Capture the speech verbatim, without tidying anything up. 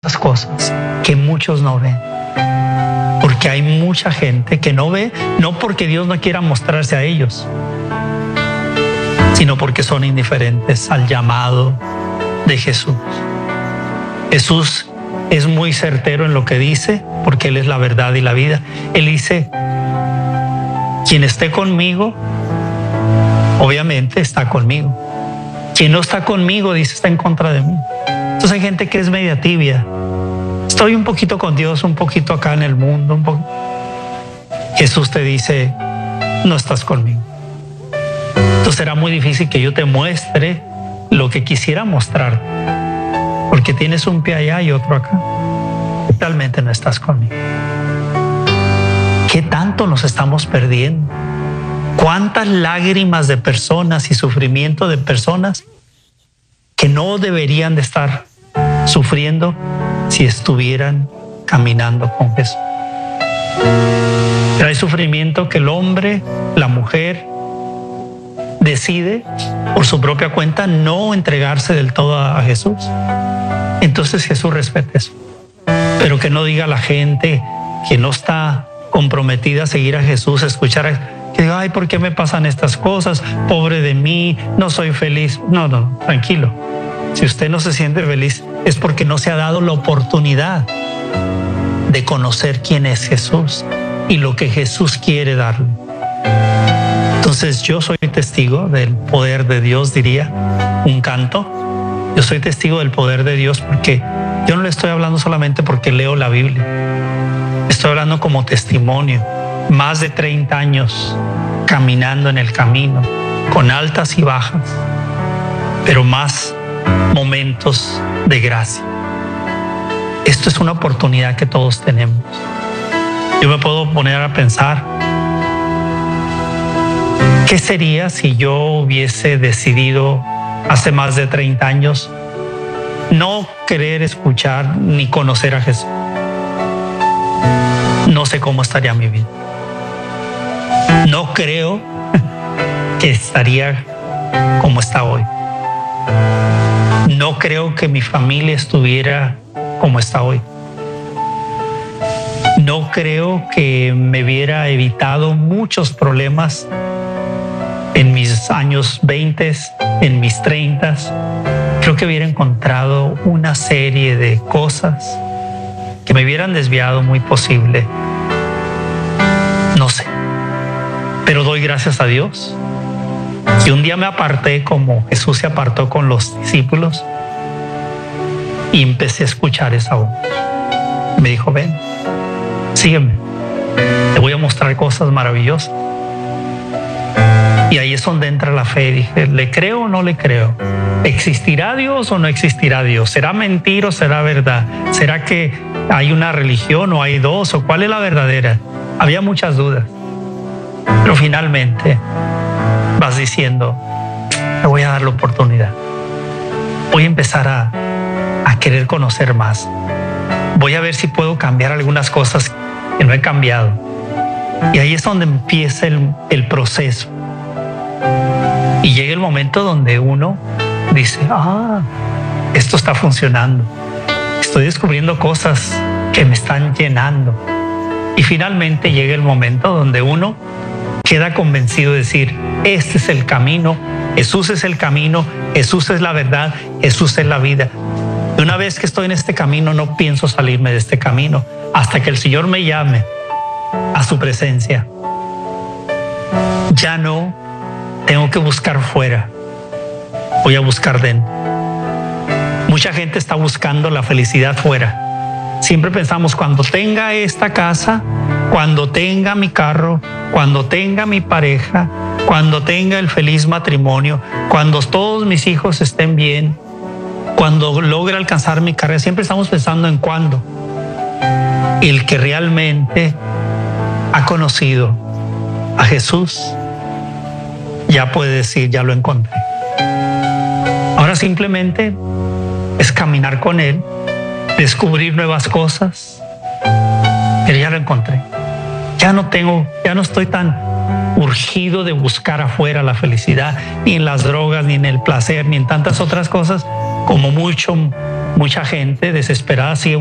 cosas que muchos no ven. Porque hay mucha gente que no ve, no porque Dios no quiera mostrarse a ellos, sino porque son indiferentes al llamado de Jesús. Jesús es muy certero en lo que dice, porque Él es la verdad y la vida. Él dice, quien esté conmigo, obviamente está conmigo. Quien no está conmigo, dice, está en contra de mí. Entonces hay gente que es media tibia. Estoy un poquito con Dios, un poquito acá en el mundo. Un po... Jesús te dice, no estás conmigo. Entonces será muy difícil que yo te muestre lo que quisiera mostrar, porque tienes un pie allá y otro acá. Realmente no estás conmigo. ¿Qué tanto nos estamos perdiendo? ¿Cuántas lágrimas de personas y sufrimiento de personas que no deberían de estar sufriendo si estuvieran caminando con Jesús? Pero hay sufrimiento que el hombre, la mujer, decide por su propia cuenta no entregarse del todo a Jesús. Entonces Jesús respeta eso. Pero que no diga a la gente que no está comprometida a seguir a Jesús, a escuchar a, que diga, ay, ¿por qué me pasan estas cosas? Pobre de mí, no soy feliz. No, no, tranquilo. Si usted no se siente feliz es porque no se ha dado la oportunidad de conocer quién es Jesús y lo que Jesús quiere darle. Entonces yo soy testigo del poder de Dios, diría un canto. Yo soy testigo del poder de Dios porque yo no le estoy hablando solamente porque leo la Biblia. Estoy hablando como testimonio. Más de treinta años caminando en el camino, con altas y bajas, pero más momentos de gracia. Esto es una oportunidad que todos tenemos. Yo me puedo poner a pensar, ¿qué sería si yo hubiese decidido hace más de treinta años no querer escuchar ni conocer a Jesús? No sé cómo estaría mi vida. No creo que estaría como está hoy. No creo que mi familia estuviera como está hoy. No creo que me hubiera evitado muchos problemas en mis años veinte, en mis treinta. Creo que hubiera encontrado una serie de cosas que me hubieran desviado, muy posible. No sé. Pero doy gracias a Dios que un día me aparté como Jesús se apartó con los discípulos y empecé a escuchar esa voz. Me dijo, ven, sígueme, te voy a mostrar cosas maravillosas. Y ahí es donde entra la fe. Dije, ¿le creo o no le creo? ¿Existirá Dios o no existirá Dios? ¿Será mentira o será verdad? ¿Será que hay una religión o hay dos? ¿O cuál es la verdadera? Había muchas dudas. Pero finalmente vas diciendo, te voy a dar la oportunidad. Voy a empezar a, a querer conocer más. Voy a ver si puedo cambiar algunas cosas que no he cambiado. Y ahí es donde empieza el, el proceso. Y llega el momento donde uno dice, ah, esto está funcionando. Estoy descubriendo cosas que me están llenando. Y finalmente llega el momento donde uno queda convencido de decir, este es el camino, Jesús es el camino, Jesús es la verdad, Jesús es la vida. Y una vez que estoy en este camino, no pienso salirme de este camino hasta que el Señor me llame a su presencia. Ya no tengo que buscar fuera, voy a buscar dentro. Mucha gente está buscando la felicidad fuera. Siempre pensamos, cuando tenga esta casa, cuando tenga mi carro, cuando tenga mi pareja, cuando tenga el feliz matrimonio, cuando todos mis hijos estén bien, cuando logre alcanzar mi carrera, siempre estamos pensando en cuándo. El que realmente ha conocido a Jesús ya puede decir, ya lo encontré. Ahora simplemente es caminar con Él, descubrir nuevas cosas, pero ya lo encontré. Ya no tengo, ya no estoy tan urgido de buscar afuera la felicidad, ni en las drogas, ni en el placer, ni en tantas otras cosas, como mucho mucha gente desesperada sigue